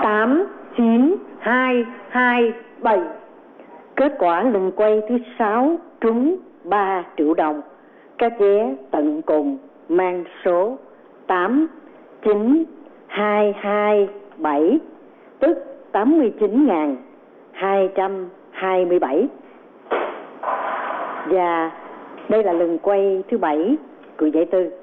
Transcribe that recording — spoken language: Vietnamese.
8927. Kết quả lần quay thứ 6 trúng 3 triệu đồng. Các vé tận cùng mang số 89227, tức 89.227. Và đây là lần quay thứ 7 của giải tư.